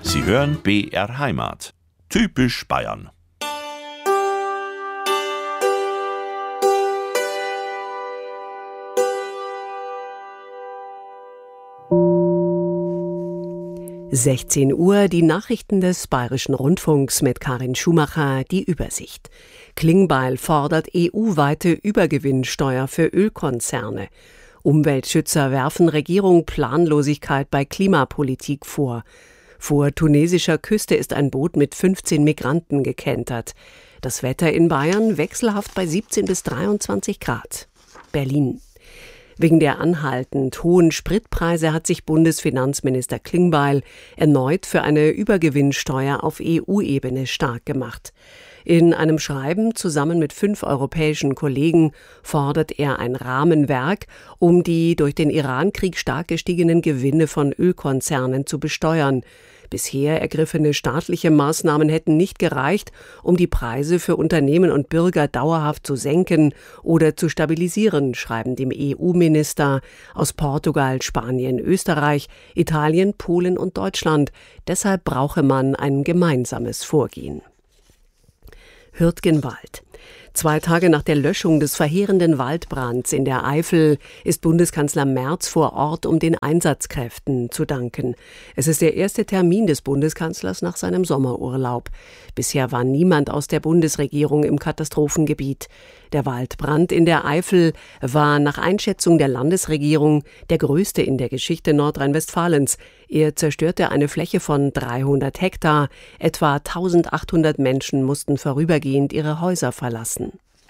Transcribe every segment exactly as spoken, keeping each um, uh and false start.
Sie hören B R Heimat. Typisch Bayern. sechzehn Uhr, die Nachrichten des Bayerischen Rundfunks mit Karin Schumacher, die Übersicht. Klingbeil fordert E U-weite Übergewinnsteuer für Ölkonzerne. Umweltschützer werfen Regierung Planlosigkeit bei Klimapolitik vor. Vor tunesischer Küste ist ein Boot mit fünfzehn Migranten gekentert. Das Wetter in Bayern wechselhaft bei siebzehn bis dreiundzwanzig Grad. Berlin. Wegen der anhaltend hohen Spritpreise hat sich Bundesfinanzminister Klingbeil erneut für eine Übergewinnsteuer auf E U-Ebene stark gemacht. In einem Schreiben zusammen mit fünf europäischen Kollegen fordert er ein Rahmenwerk, um die durch den Irankrieg stark gestiegenen Gewinne von Ölkonzernen zu besteuern. Bisher ergriffene staatliche Maßnahmen hätten nicht gereicht, um die Preise für Unternehmen und Bürger dauerhaft zu senken oder zu stabilisieren, schreiben dem E U-Minister aus Portugal, Spanien, Österreich, Italien, Polen und Deutschland. Deshalb brauche man ein gemeinsames Vorgehen. Hürtgenwald. Zwei Tage nach der Löschung des verheerenden Waldbrands in der Eifel ist Bundeskanzler Merz vor Ort, um den Einsatzkräften zu danken. Es ist der erste Termin des Bundeskanzlers nach seinem Sommerurlaub. Bisher war niemand aus der Bundesregierung im Katastrophengebiet. Der Waldbrand in der Eifel war nach Einschätzung der Landesregierung der größte in der Geschichte Nordrhein-Westfalens. Er zerstörte eine Fläche von dreihundert Hektar. Etwa eintausendachthundert Menschen mussten vorübergehend ihre Häuser verlassen.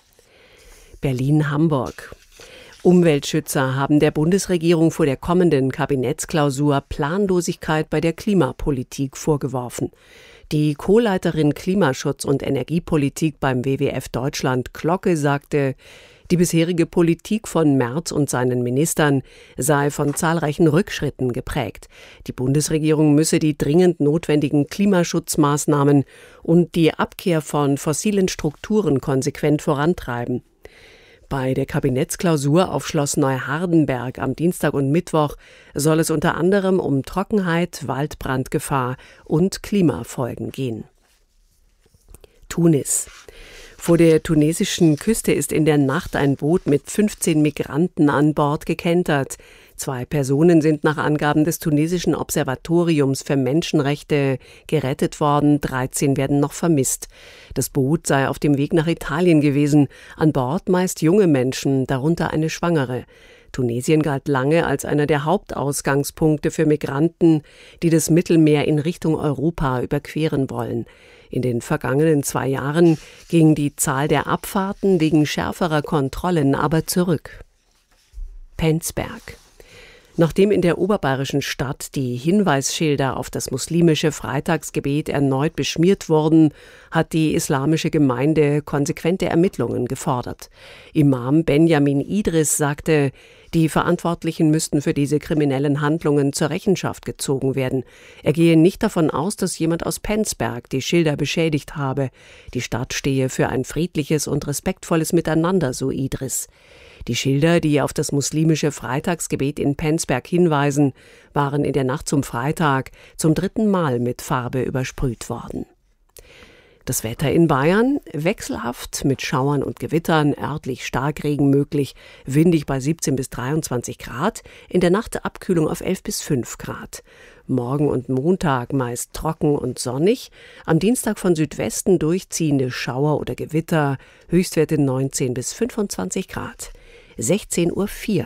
Berlin-Hamburg. Umweltschützer haben der Bundesregierung vor der kommenden Kabinettsklausur Planlosigkeit bei der Klimapolitik vorgeworfen. Die Co-Leiterin Klimaschutz und Energiepolitik beim W W F Deutschland, Glocke, sagte, die bisherige Politik von Merz und seinen Ministern sei von zahlreichen Rückschritten geprägt. Die Bundesregierung müsse die dringend notwendigen Klimaschutzmaßnahmen und die Abkehr von fossilen Strukturen konsequent vorantreiben. Bei der Kabinettsklausur auf Schloss Neuhardenberg am Dienstag und Mittwoch soll es unter anderem um Trockenheit, Waldbrandgefahr und Klimafolgen gehen. Tunis. Vor der tunesischen Küste ist in der Nacht ein Boot mit fünfzehn Migranten an Bord gekentert. Zwei Personen sind nach Angaben des tunesischen Observatoriums für Menschenrechte gerettet worden, dreizehn werden noch vermisst. Das Boot sei auf dem Weg nach Italien gewesen, an Bord meist junge Menschen, darunter eine Schwangere. Tunesien galt lange als einer der Hauptausgangspunkte für Migranten, die das Mittelmeer in Richtung Europa überqueren wollen. In den vergangenen zwei Jahren ging die Zahl der Abfahrten wegen schärferer Kontrollen aber zurück. Penzberg. Nachdem in der oberbayerischen Stadt die Hinweisschilder auf das muslimische Freitagsgebet erneut beschmiert wurden, hat die islamische Gemeinde konsequente Ermittlungen gefordert. Imam Benjamin Idris sagte, die Verantwortlichen müssten für diese kriminellen Handlungen zur Rechenschaft gezogen werden. Er gehe nicht davon aus, dass jemand aus Penzberg die Schilder beschädigt habe. Die Stadt stehe für ein friedliches und respektvolles Miteinander, so Idris. Die Schilder, die auf das muslimische Freitagsgebet in Penzberg hinweisen, waren in der Nacht zum Freitag zum dritten Mal mit Farbe übersprüht worden. Das Wetter in Bayern wechselhaft mit Schauern und Gewittern, örtlich Starkregen möglich, windig bei siebzehn bis dreiundzwanzig Grad, in der Nacht Abkühlung auf elf bis fünf Grad. Morgen und Montag meist trocken und sonnig, am Dienstag von Südwesten durchziehende Schauer oder Gewitter, Höchstwerte neunzehn bis fünfundzwanzig Grad. sechzehn Uhr vier.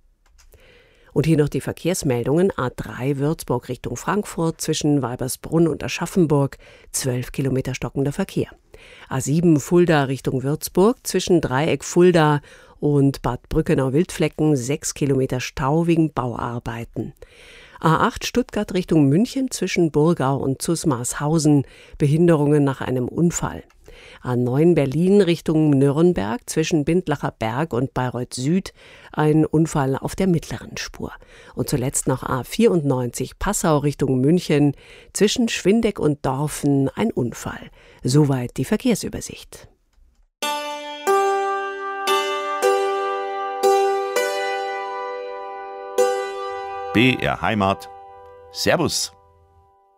Und hier noch die Verkehrsmeldungen. A drei Würzburg Richtung Frankfurt zwischen Weibersbrunn und Aschaffenburg, zwölf Kilometer stockender Verkehr. A sieben Fulda Richtung Würzburg zwischen Dreieck Fulda und Bad Brückenau-Wildflecken, sechs Kilometer Stau wegen Bauarbeiten. A acht Stuttgart Richtung München zwischen Burgau und Zusmarshausen, Behinderungen nach einem Unfall. A neun Berlin Richtung Nürnberg zwischen Bindlacher Berg und Bayreuth Süd, ein Unfall auf der mittleren Spur. Und zuletzt noch A vierundneunzig Passau Richtung München zwischen Schwindeck und Dorfen, ein Unfall. Soweit die Verkehrsübersicht. B R Heimat. Servus.